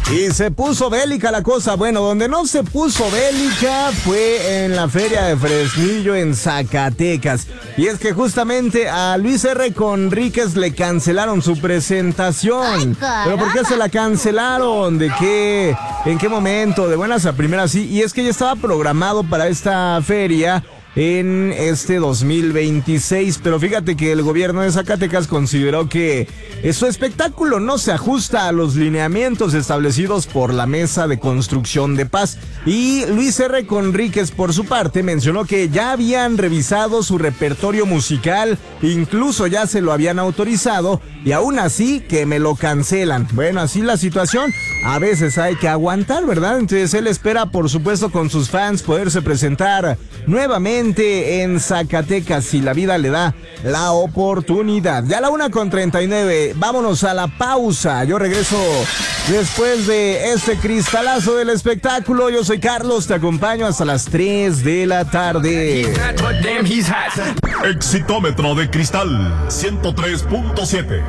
Y se puso bélica la cosa. Bueno, donde no se puso bélica fue en la Feria de Fresnillo en Zacatecas. Y es que justamente a Luis R. Conríquez le cancelaron su presentación. ¿Pero por qué se la cancelaron? ¿De qué? ¿En qué momento? De buenas a primeras, sí. Y es que ya estaba programado para esta feria en este 2026, pero fíjate que el gobierno de Zacatecas consideró que su espectáculo no se ajusta a los lineamientos establecidos por la Mesa de Construcción de Paz. Y Luis R. Conríquez, por su parte, mencionó que ya habían revisado su repertorio musical, incluso ya se lo habían autorizado, y aún así que me lo cancelan. Bueno, así la situación, a veces hay que aguantar, ¿verdad? Entonces él espera, por supuesto, con sus fans poderse presentar nuevamente en Zacatecas si la vida le da la oportunidad. Ya a la 1:39, vámonos a la pausa. Yo regreso después de este cristalazo del espectáculo. Yo soy Carlos, te acompaño hasta las 3 de la tarde. Exitómetro de cristal 103.7.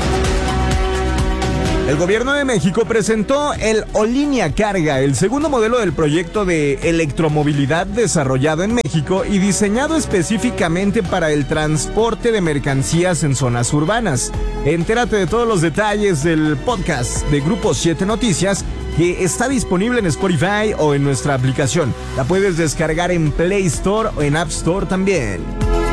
El gobierno de México presentó el Olínea Carga, el segundo modelo del proyecto de electromovilidad desarrollado en México y diseñado específicamente para el transporte de mercancías en zonas urbanas. Entérate de todos los detalles del podcast de Grupo 7 Noticias, que está disponible en Spotify o en nuestra aplicación. La puedes descargar en Play Store o en App Store también.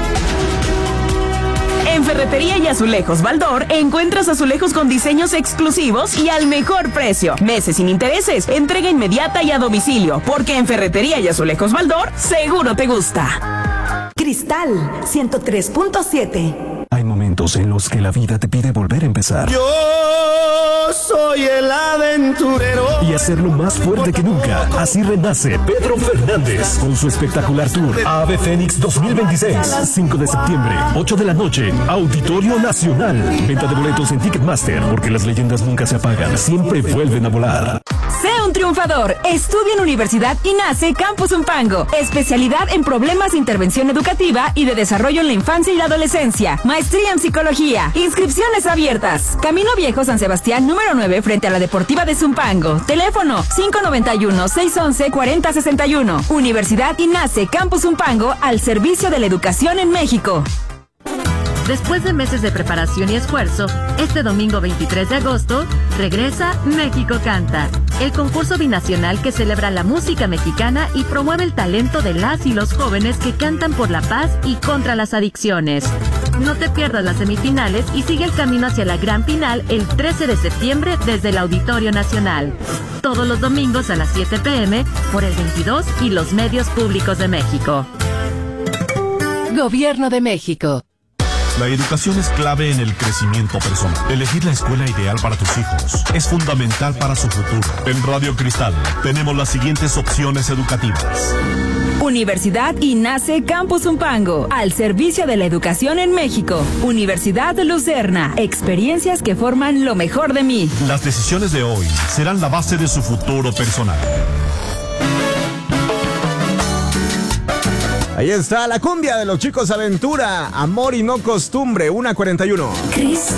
En Ferretería y Azulejos Baldor encuentras azulejos con diseños exclusivos y al mejor precio. Meses sin intereses, entrega inmediata y a domicilio, porque en Ferretería y Azulejos Baldor seguro te gusta. Cristal 103.7. Hay momentos en los que la vida te pide volver a empezar. Yo soy el aventurero. Y hacerlo más fuerte que nunca. Así renace Pedro Fernández con su espectacular tour Ave Fénix 2026. 5 de septiembre, 8 de la noche, Auditorio Nacional. Venta de boletos en Ticketmaster, porque las leyendas nunca se apagan, siempre vuelven a volar. Sé un triunfador. Estudia en Universidad INACE Campus Zumpango. Especialidad en problemas de intervención educativa y de desarrollo en la infancia y la adolescencia. Maestría en psicología. Inscripciones abiertas. Camino Viejo San Sebastián, número 9, frente a la Deportiva de Zumpango. Teléfono 591-611-4061. Universidad INACE Campus Zumpango, al servicio de la educación en México. Después de meses de preparación y esfuerzo, este domingo 23 de agosto, regresa México Canta, el concurso binacional que celebra la música mexicana y promueve el talento de las y los jóvenes que cantan por la paz y contra las adicciones. No te pierdas las semifinales y sigue el camino hacia la gran final el 13 de septiembre desde el Auditorio Nacional. Todos los domingos a las 7 p.m. por el 22 y los medios públicos de México. Gobierno de México. La educación es clave en el crecimiento personal. Elegir la escuela ideal para tus hijos es fundamental para su futuro. En Radio Cristal tenemos las siguientes opciones educativas. Universidad INACE Campus Zumpango, al servicio de la educación en México. Universidad Lucerna, experiencias que forman lo mejor de mí. Las decisiones de hoy serán la base de su futuro personal. Ahí está la cumbia de los Chicos Aventura, Amor y no Costumbre, 1:41. Cristal.